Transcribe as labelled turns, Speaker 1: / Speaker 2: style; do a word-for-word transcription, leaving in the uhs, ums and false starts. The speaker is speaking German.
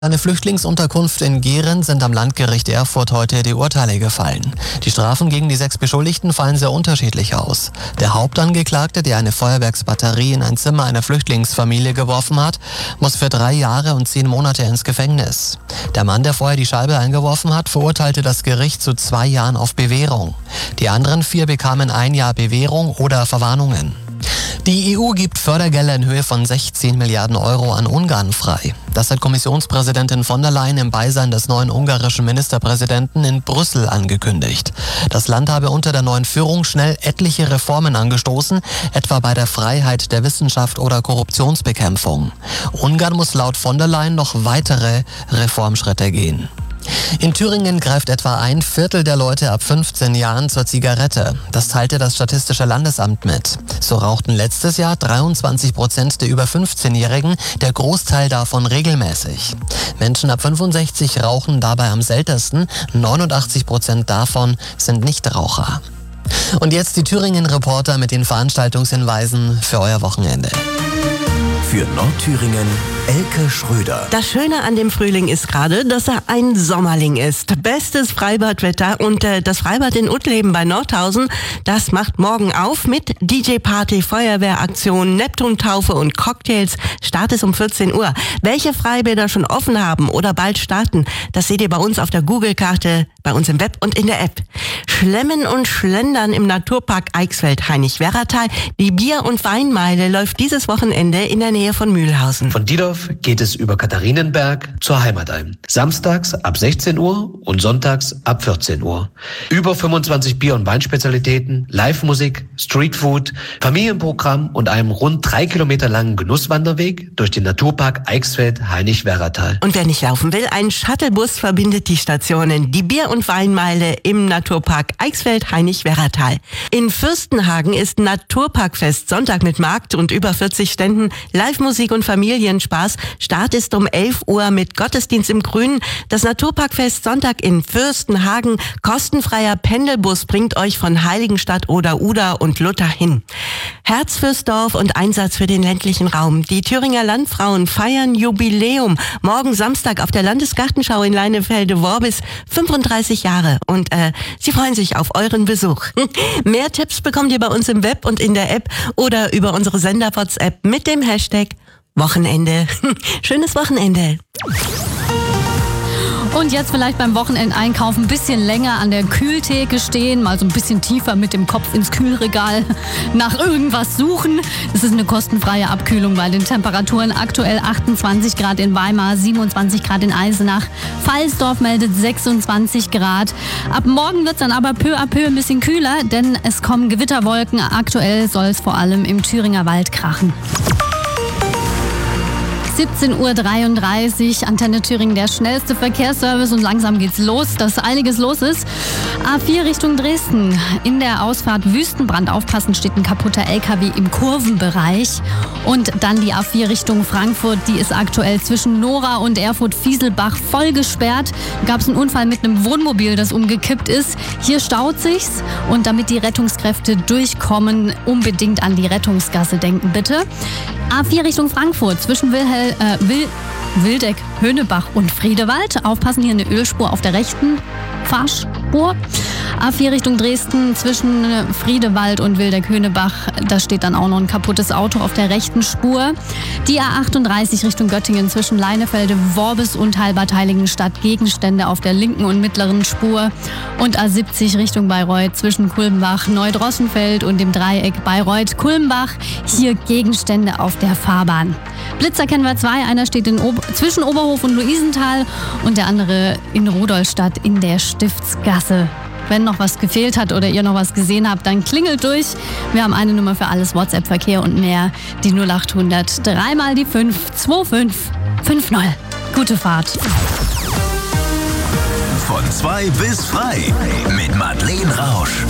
Speaker 1: Eine Flüchtlingsunterkunft in Gehren sind am Landgericht Erfurt heute die Urteile gefallen. Die Strafen gegen die sechs Beschuldigten fallen sehr unterschiedlich aus. Der Hauptangeklagte, der eine Feuerwerksbatterie in ein Zimmer einer Flüchtlingsfamilie geworfen hat, muss für drei Jahre und zehn Monate ins Gefängnis. Der Mann, der vorher die Scheibe eingeworfen hat, verurteilte das Gericht zu zwei Jahren auf Bewährung. Die anderen vier bekamen ein Jahr Bewährung oder Verwarnungen. Die E U gibt Fördergelder in Höhe von sechzehn Milliarden Euro an Ungarn frei. Das hat Kommissionspräsidentin von der Leyen im Beisein des neuen ungarischen Ministerpräsidenten in Brüssel angekündigt. Das Land habe unter der neuen Führung schnell etliche Reformen angestoßen, etwa bei der Freiheit der Wissenschaft oder Korruptionsbekämpfung. Ungarn muss laut von der Leyen noch weitere Reformschritte gehen. In Thüringen greift etwa ein Viertel der Leute ab fünfzehn Jahren zur Zigarette. Das teilte das Statistische Landesamt mit. So rauchten letztes Jahr dreiundzwanzig Prozent der über fünfzehnjährigen, der Großteil davon regelmäßig. Menschen ab fünfundsechzig rauchen dabei am seltensten, neunundachtzig Prozent davon sind Nichtraucher. Und jetzt die Thüringen-Reporter mit den Veranstaltungshinweisen für euer Wochenende.
Speaker 2: Für Nordthüringen Elke Schröder.
Speaker 3: Das Schöne an dem Frühling ist gerade, dass er ein Sommerling ist. Bestes Freibadwetter und äh, das Freibad in Uttleben bei Nordhausen, das macht morgen auf mit D J-Party, Feuerwehraktion, Neptuntaufe und Cocktails. Start ist um vierzehn Uhr. Welche Freibäder schon offen haben oder bald starten, das seht ihr bei uns auf der Google-Karte, bei uns im Web und in der App. Schlemmen und Schlendern im Naturpark Eichsfeld-Hainich-Werratal. Die Bier- und Weinmeile läuft dieses Wochenende in der Nähe von Mühlhausen.
Speaker 4: Von Diedorf geht es über Katharinenberg zur Heimatalm. Samstags ab sechzehn Uhr und sonntags ab vierzehn Uhr. Über fünfundzwanzig Bier- und Weinspezialitäten, Live-Musik, Streetfood, Familienprogramm und einem rund drei Kilometer langen Genusswanderweg durch den Naturpark Eichsfeld-Hainich-Werratal.
Speaker 3: Und wer nicht laufen will, ein Shuttlebus verbindet die Stationen. Die Bier- und Weinmeile im Naturpark Eichsfeld-Hainich-Werratal. In Fürstenhagen ist Naturparkfest, Sonntag mit Markt und über vierzig Ständen, Live-Musik und Familienspaß. Start ist um elf Uhr mit Gottesdienst im Grünen. Das Naturparkfest Sonntag in Fürstenhagen. Kostenfreier Pendelbus bringt euch von Heiligenstadt oder Uda und Luther hin. Herz fürs Dorf und Einsatz für den ländlichen Raum. Die Thüringer Landfrauen feiern Jubiläum. Morgen Samstag auf der Landesgartenschau in Leinefelde-Worbis fünfunddreißig Jahre. Und äh, sie freuen sich auf euren Besuch. Mehr Tipps bekommt ihr bei uns im Web und in der App oder über unsere Sender-WhatsApp mit dem Hashtag Wochenende. Schönes Wochenende.
Speaker 5: Und jetzt vielleicht beim Wochenendeinkaufen ein bisschen länger an der Kühltheke stehen, mal so ein bisschen tiefer mit dem Kopf ins Kühlregal nach irgendwas suchen. Es ist eine kostenfreie Abkühlung bei den Temperaturen. Aktuell achtundzwanzig Grad in Weimar, siebenundzwanzig Grad in Eisenach. Pfalzdorf meldet sechsundzwanzig Grad. Ab morgen wird es dann aber peu à peu ein bisschen kühler, denn es kommen Gewitterwolken. Aktuell soll es vor allem im Thüringer Wald krachen. siebzehn Uhr dreiunddreißig, Antenne Thüringen, der schnellste Verkehrsservice und langsam geht's los, dass einiges los ist. A vier Richtung Dresden, in der Ausfahrt Wüstenbrand aufpassen, steht ein kaputter L K W im Kurvenbereich. Und dann die A vier Richtung Frankfurt, die ist aktuell zwischen Nora und Erfurt-Fieselbach voll gesperrt. Da gab es einen Unfall mit einem Wohnmobil, das umgekippt ist. Hier staut sich's und damit die Rettungskräfte durchkommen, unbedingt an die Rettungsgasse denken, bitte. A vier Richtung Frankfurt, zwischen Wilhel, äh, Wil, Wildeck, Höhnebach und Friedewald. Aufpassen, hier eine Ölspur auf der rechten Fahrspur. A vier Richtung Dresden, zwischen Friedewald und Wildeck-Höhnebach, da steht dann auch noch ein kaputtes Auto auf der rechten Spur. Die A achtunddreißig Richtung Göttingen, zwischen Leinefelde, Worbis und Halbert-Heiligenstadt, Gegenstände auf der linken und mittleren Spur. Und A siebzig Richtung Bayreuth, zwischen Kulmbach, Neudrossenfeld und dem Dreieck Bayreuth-Kulmbach, hier Gegenstände auf der Fahrbahn. Blitzer kennen wir zwei, einer steht in Ober- zwischen Oberhof und Luisenthal und der andere in Rudolstadt in der Stiftsgasse. Wenn noch was gefehlt hat oder ihr noch was gesehen habt, dann klingelt durch. Wir haben eine Nummer für alles, WhatsApp-Verkehr und mehr. Die null achthundert, dreimal die fünf, zwei fünf fünf null. Gute Fahrt.
Speaker 2: Von zwei bis frei mit Madeleine Rausch.